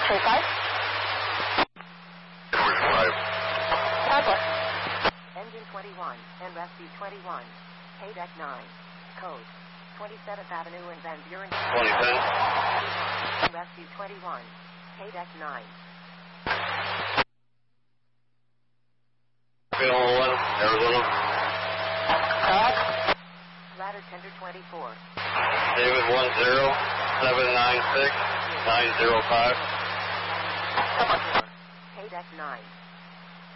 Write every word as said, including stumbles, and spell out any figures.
three five. five. Tablet. Engine twenty-one and Rescue twenty-one. K-Deck nine. Code twenty-seventh Avenue and Van Buren. twenty ten. Rescue twenty-one. K-Deck nine. Film one, Arizona. Cog. Ladder Tender twenty-four. David one zero seven nine six nine zero five. K-Deck nine.